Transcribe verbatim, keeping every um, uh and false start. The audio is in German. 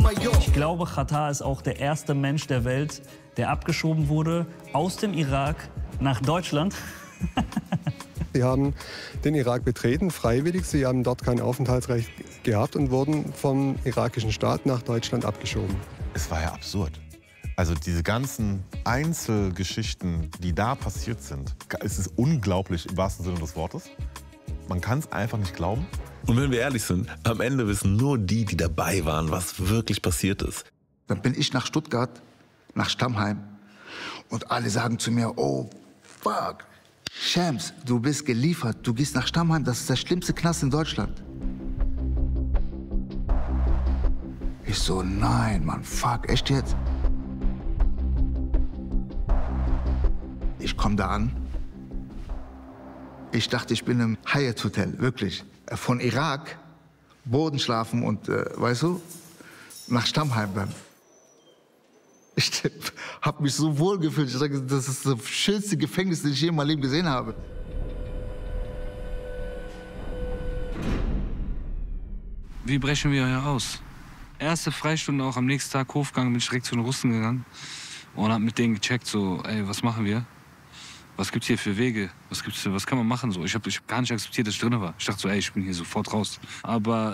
Mallorca. Ich glaube, Xatar ist auch der erste Mensch der Welt, der abgeschoben wurde aus dem Irak nach Deutschland. Sie haben den Irak betreten, freiwillig. Sie haben dort kein Aufenthaltsrecht gehabt und wurden vom irakischen Staat nach Deutschland abgeschoben. Es war ja absurd. Also diese ganzen Einzelgeschichten, die da passiert sind, es ist unglaublich im wahrsten Sinne des Wortes. Man kann es einfach nicht glauben. Und wenn wir ehrlich sind, am Ende wissen nur die, die dabei waren, was wirklich passiert ist. Dann bin ich nach Stuttgart, nach Stammheim und alle sagen zu mir, oh, fuck, Shams, du bist geliefert, du gehst nach Stammheim, das ist der schlimmste Knast in Deutschland. Ich so, nein, Mann, fuck, echt jetzt? Ich komme da an. Ich dachte, ich bin im Hyatt Hotel, wirklich. Von Irak, Boden schlafen und, äh, weißt du, nach Stammheim dann. Ich habe mich so wohl gefühlt. Ich sage, das ist das schönste Gefängnis, das ich je in meinem Leben gesehen habe. Wie brechen wir hier aus? Erste Freistunde auch am nächsten Tag Hofgang, bin ich direkt zu den Russen gegangen und hab mit denen gecheckt, so, ey, was machen wir? Was gibt's hier für Wege? Was gibt's, was kann man machen? So, ich habe ich hab gar nicht akzeptiert, dass ich drin war. Ich dachte so, ey, ich bin hier sofort raus. Aber